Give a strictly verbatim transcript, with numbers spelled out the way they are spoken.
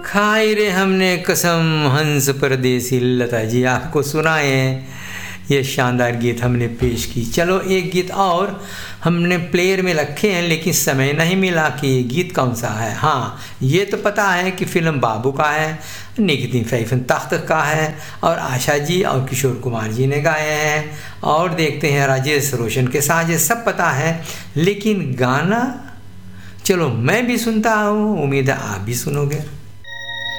खाई रे हमने कसम हंस परदेसी, लता जी आपको सुनाए ये शानदार गीत हमने पेश की। चलो एक गीत और हमने प्लेयर में रखे हैं लेकिन समय नहीं मिला कि ये गीत कौन सा है। हाँ, ये तो पता है कि फिल्म बाबू का है, निकिती फैफन तख्त का है और आशा जी और किशोर कुमार जी ने गाए हैं और देखते हैं राजेश रोशन के साथ, ये सब पता है। लेकिन गाना चलो मैं भी सुनता हूँ, उम्मीद है आप भी सुनोगे।